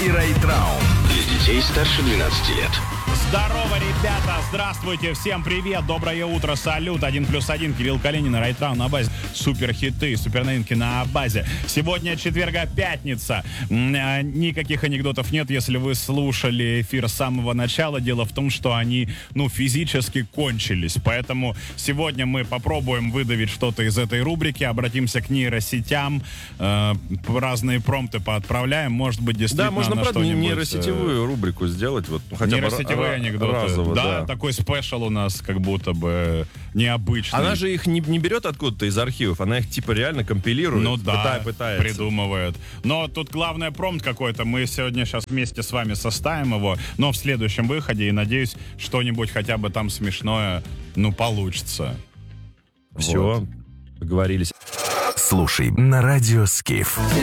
и Райтрау. Для детей старше 12 лет. Здорово, ребята! Здравствуйте! Всем привет! Доброе утро! Салют! 1+1. Кирилл Калинин и Райтрау на базе. Суперхиты, суперновинки на базе. Сегодня четверга, пятница. Никаких анекдотов нет, если вы слушали эфир с самого начала. Дело в том, что они, физически кончились. Поэтому сегодня мы попробуем выдавить что-то из этой рубрики. Обратимся к нейросетям. Разные промпты поотправляем. Может быть, действительно, да, можно, на правда, что-нибудь... нейросетевую рубрику сделать. Вот, хотя нейросетевые анекдоты. Разово, да, такой спешл у нас как будто бы необычный. Она же их не берет откуда-то из архивов, она их типа реально компилирует, пытается. Придумывает. Но тут главное промпт какой-то. Мы сегодня сейчас вместе с вами составим его, но в следующем выходе, и надеюсь, что-нибудь хотя бы там смешное, получится. Все, договорились. Слушай на радио Скиф.